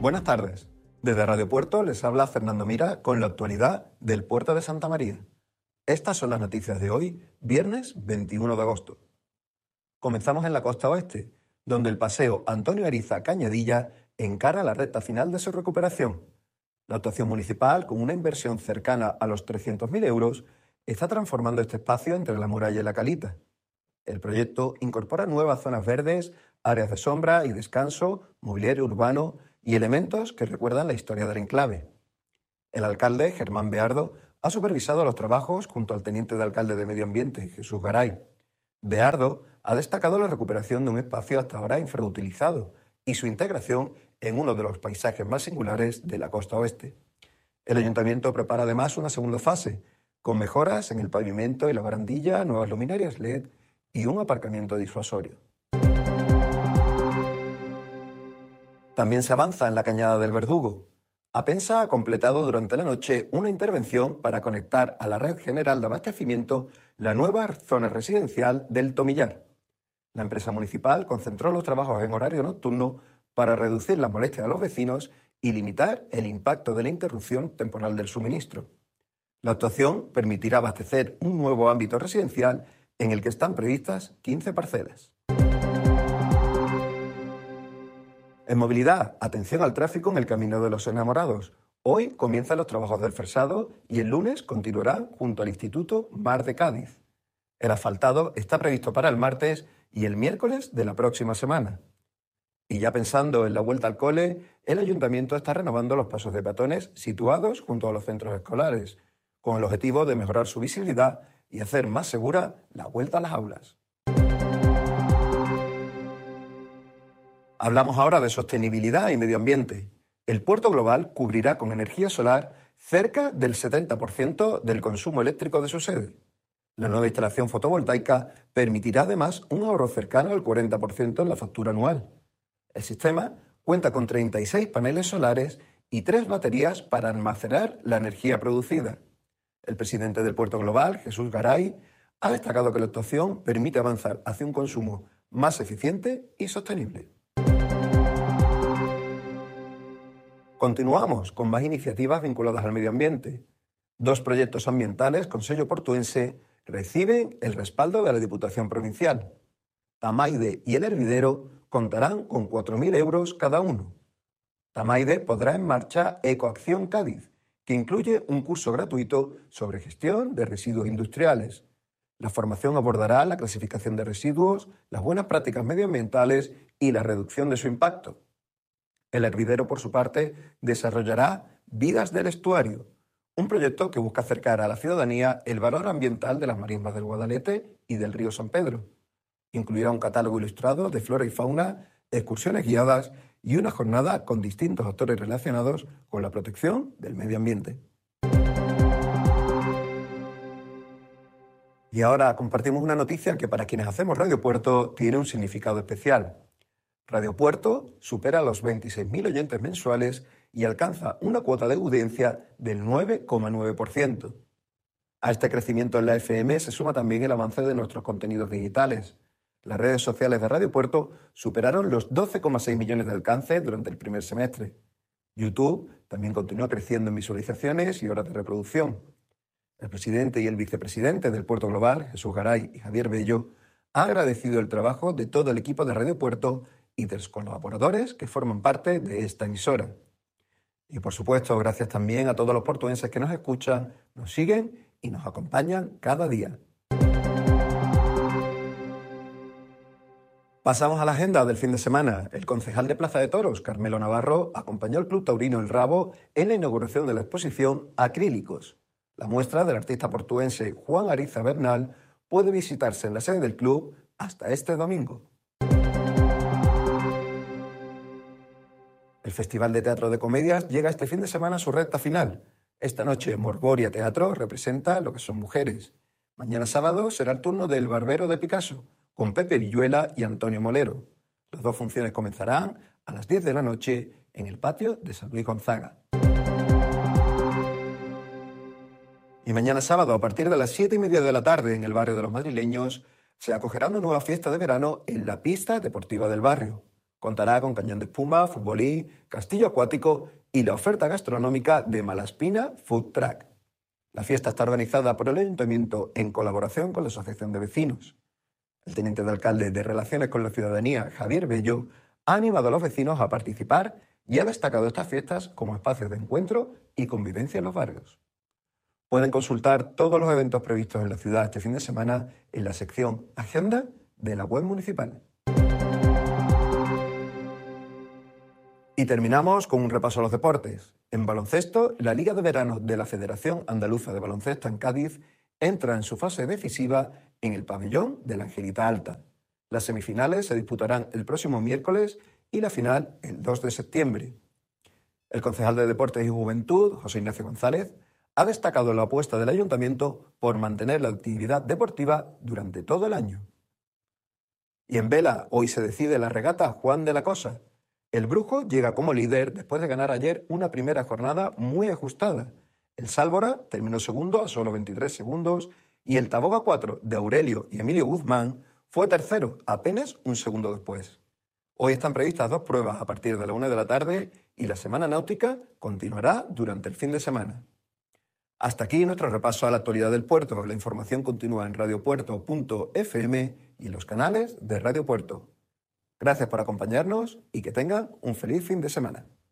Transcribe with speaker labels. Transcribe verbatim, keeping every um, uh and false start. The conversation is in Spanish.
Speaker 1: Buenas tardes. Desde Radio Puerto les habla Fernando Mira con la actualidad del Puerto de Santa María. Estas son las noticias de hoy, viernes veintiuno de agosto. Comenzamos en la costa oeste, donde el paseo Antonio Ariza Cañadilla encara la recta final de su recuperación. La actuación municipal, con una inversión cercana a los trescientos mil euros, está transformando este espacio entre la muralla y la calita. El proyecto incorpora nuevas zonas verdes, áreas de sombra y descanso, mobiliario urbano y elementos que recuerdan la historia del enclave. El alcalde, Germán Beardo, ha supervisado los trabajos junto al teniente de alcalde de Medio Ambiente, Jesús Garay. Beardo ha destacado la recuperación de un espacio hasta ahora infrautilizado y su integración en uno de los paisajes más singulares de la costa oeste. El ayuntamiento prepara además una segunda fase, con mejoras en el pavimento y la barandilla, nuevas luminarias L E D y un aparcamiento disuasorio. También se avanza en la Cañada del Verdugo. Apensa ha completado durante la noche una intervención para conectar a la red general de abastecimiento la nueva zona residencial del Tomillar. La empresa municipal concentró los trabajos en horario nocturno para reducir la molestia de los vecinos y limitar el impacto de la interrupción temporal del suministro. La actuación permitirá abastecer un nuevo ámbito residencial en el que están previstas quince parcelas. En movilidad, atención al tráfico en el Camino de los Enamorados. Hoy comienzan los trabajos del fresado y el lunes continuarán junto al Instituto Mar de Cádiz. El asfaltado está previsto para el martes y el miércoles de la próxima semana. Y ya pensando en la vuelta al cole, el ayuntamiento está renovando los pasos de peatones situados junto a los centros escolares, con el objetivo de mejorar su visibilidad y hacer más segura la vuelta a las aulas. Hablamos ahora de sostenibilidad y medio ambiente. El puerto global cubrirá con energía solar cerca del setenta por ciento del consumo eléctrico de su sede. La nueva instalación fotovoltaica permitirá además un ahorro cercano al cuarenta por ciento en la factura anual. El sistema cuenta con treinta y seis paneles solares y tres baterías para almacenar la energía producida. El presidente del Puerto Global, Jesús Garay, ha destacado que la actuación permite avanzar hacia un consumo más eficiente y sostenible. Continuamos con más iniciativas vinculadas al medio ambiente. Dos proyectos ambientales con sello portuense reciben el respaldo de la Diputación Provincial. Tamaide y El Hervidero contarán con cuatro mil euros cada uno. Tamaide pondrá en marcha Ecoacción Cádiz, que incluye un curso gratuito sobre gestión de residuos industriales. La formación abordará la clasificación de residuos, las buenas prácticas medioambientales y la reducción de su impacto. El Hervidero, por su parte, desarrollará Vidas del Estuario, un proyecto que busca acercar a la ciudadanía el valor ambiental de las marismas del Guadalete y del río San Pedro. Incluirá un catálogo ilustrado de flora y fauna, excursiones guiadas y una jornada con distintos actores relacionados con la protección del medio ambiente. Y ahora compartimos una noticia que para quienes hacemos Radio Puerto tiene un significado especial. Radio Puerto supera los veintiséis mil oyentes mensuales y alcanza una cuota de audiencia del nueve coma nueve por ciento. A este crecimiento en la F M se suma también el avance de nuestros contenidos digitales. Las redes sociales de Radio Puerto superaron los doce coma seis millones de alcances durante el primer semestre. YouTube también continúa creciendo en visualizaciones y horas de reproducción. El presidente y el vicepresidente del Puerto Global, Jesús Garay y Javier Bello, han agradecido el trabajo de todo el equipo de Radio Puerto y de los colaboradores que forman parte de esta emisora. Y por supuesto, gracias también a todos los portuenses que nos escuchan, nos siguen y nos acompañan cada día. Pasamos a la agenda del fin de semana. El concejal de Plaza de Toros, Carmelo Navarro, acompañó al Club Taurino El Rabo en la inauguración de la exposición Acrílicos. La muestra del artista portuense Juan Ariza Bernal puede visitarse en la sede del club hasta este domingo. El Festival de Teatro de Comedias llega este fin de semana a su recta final. Esta noche Morboria Teatro representa Lo que son mujeres. Mañana sábado será el turno del Barbero de Picasso, con Pepe Villuela y Antonio Molero. Las dos funciones comenzarán a las diez de la noche en el patio de San Luis Gonzaga. Y mañana sábado, a partir de las siete y media de la tarde, en el barrio de los madrileños, se acogerá una nueva fiesta de verano en la pista deportiva del barrio. Contará con cañón de espuma, futbolín, castillo acuático y la oferta gastronómica de Malaspina Food Truck. La fiesta está organizada por el Ayuntamiento en colaboración con la Asociación de Vecinos. El teniente de alcalde de Relaciones con la Ciudadanía, Javier Bello, ha animado a los vecinos a participar y ha destacado estas fiestas como espacios de encuentro y convivencia en los barrios. Pueden consultar todos los eventos previstos en la ciudad este fin de semana en la sección Agenda de la web municipal. Y terminamos con un repaso a los deportes. En baloncesto, la Liga de Verano de la Federación Andaluza de Baloncesto en Cádiz entra en su fase decisiva en el pabellón de la Angelita Alta. Las semifinales se disputarán el próximo miércoles y la final el dos de septiembre. El concejal de Deportes y Juventud, José Ignacio González, ha destacado la apuesta del Ayuntamiento por mantener la actividad deportiva durante todo el año. Y en vela, hoy se decide la regata Juan de la Cosa. El Brujo llega como líder después de ganar ayer una primera jornada muy ajustada. El Sálvora terminó segundo a solo veintitrés segundos y el Taboga cuatro de Aurelio y Emilio Guzmán fue tercero apenas un segundo después. Hoy están previstas dos pruebas a partir de la una de la tarde y la semana náutica continuará durante el fin de semana. Hasta aquí nuestro repaso a la actualidad del puerto. La información continúa en radiopuerto punto efe eme y en los canales de Radio Puerto. Gracias por acompañarnos y que tengan un feliz fin de semana.